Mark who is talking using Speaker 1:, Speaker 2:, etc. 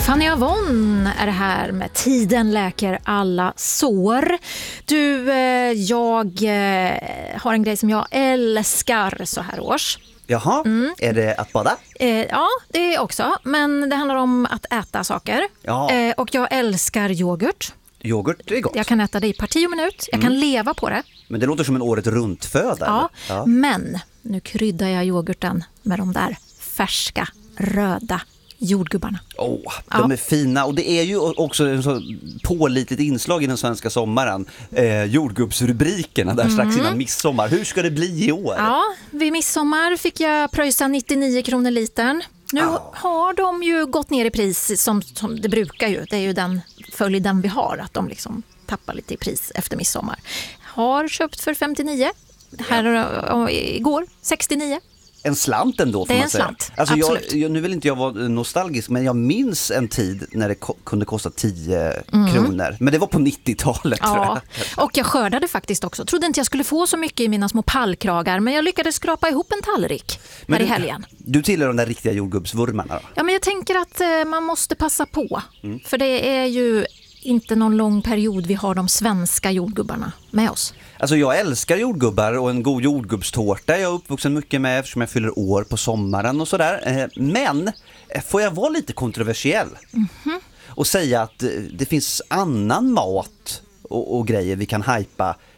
Speaker 1: Fanny Avon är det här med Tiden läker alla sår. Du, jag har en grej som jag älskar så här års.
Speaker 2: Jaha, är det att bada?
Speaker 1: Ja, det är också. Men det handlar om att äta saker.
Speaker 2: Ja.
Speaker 1: Och jag älskar yoghurt.
Speaker 2: Yoghurt är gott.
Speaker 1: Jag kan äta det i parti och minut. Jag kan leva på det.
Speaker 2: Men det låter som en året runt-föda.
Speaker 1: Ja, men nu kryddar jag yoghurten med de där färska, röda jordgubbarna.
Speaker 2: De är fina, och det är ju också en så pålitligt inslag i den svenska sommaren. Jordgubbsrubrikerna där strax innan midsommar. Hur ska det bli i år?
Speaker 1: Ja, vid midsommar fick jag pröjsa 99 kronor litern. Nu har de ju gått ner i pris som det brukar ju. Det är ju den följden vi har, att de liksom tappar lite i pris efter midsommar. Har köpt för 59. Här igår 69.
Speaker 2: En slant ändå, får
Speaker 1: det är
Speaker 2: man
Speaker 1: en
Speaker 2: säga.
Speaker 1: slant,
Speaker 2: Alltså
Speaker 1: absolut.
Speaker 2: nu vill inte jag vara nostalgisk, men jag minns en tid när det kunde kosta 10 kronor. Men det var på 90-talet, tror jag.
Speaker 1: Och jag skördade faktiskt också. Trodde inte jag skulle få så mycket i mina små pallkragar, men jag lyckades skrapa ihop en tallrik här i helgen.
Speaker 2: Du tillhör de där riktiga jordgubbsvurmarna då?
Speaker 1: Ja, men jag tänker att man måste passa på. För det är ju inte någon lång period vi har de svenska jordgubbarna med oss.
Speaker 2: Alltså jag älskar jordgubbar och en god jordgubbstårta. Jag är uppvuxen mycket med eftersom jag fyller år på sommaren och sådär. Men får jag vara lite kontroversiell och säga att det finns annan mat och grejer vi kan hypa